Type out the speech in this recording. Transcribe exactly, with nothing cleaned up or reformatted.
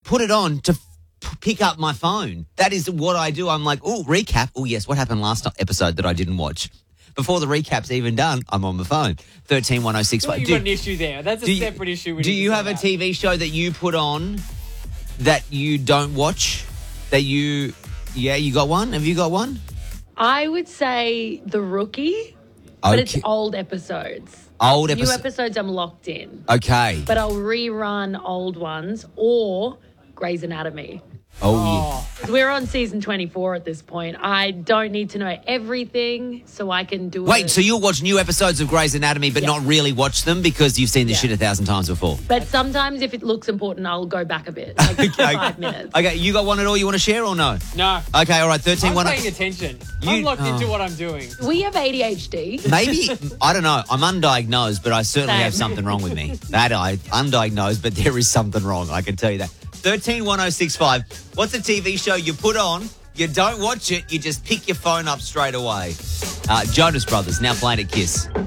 put it on to p- pick up my phone. That is what I do. I'm like, oh, recap. Oh, yes, what happened last episode that I didn't watch? Before the recap's even done, I'm on my phone. thirteen one oh six five. You've got an issue there. That's a separate issue. We do need to you sort have a out. T V show that you put on that you don't watch? That you, yeah, you got one? Have you got one? I would say The Rookie, but it's Okay. old episodes. Old New episode. episodes I'm locked in. Okay. But I'll rerun old ones or Grey's Anatomy. Oh, We're on season twenty-four at this point. I don't need to know everything so I can do yeah. Wait, it. so you'll watch new episodes of Grey's Anatomy but Yeah. not really watch them because you've seen this Yeah. shit a thousand times before? But sometimes if it looks important, I'll go back a bit, like five minutes. Okay, you got one at all you want to share or no? No. Okay, all right, thirteen I'm one. paying attention. You- I'm locked oh. into what I'm doing. We have A D H D. Maybe, I don't know, I'm undiagnosed, but I certainly Same. have something wrong with me. That I, undiagnosed, but there is something wrong, I can tell you that. thirteen one oh six five, what's a T V show you put on, you don't watch it, you just pick your phone up straight away? Uh, Jonas Brothers, now playing at Kiss.